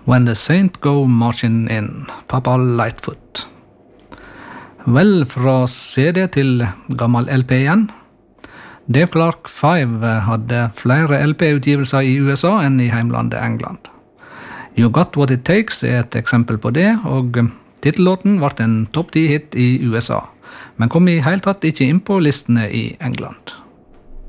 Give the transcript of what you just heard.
When the Saint Go Marching In, Papa Lightfoot. Vel, fra CD til gammel LP igjen. Dave Clark 5 hadde flere LP-utgivelser i USA enn i heimlandet England. You Got What It Takes et eksempel på det, og titellåten ble en topp 10-hit i USA, men kom i hele tatt ikke inn på listene i England.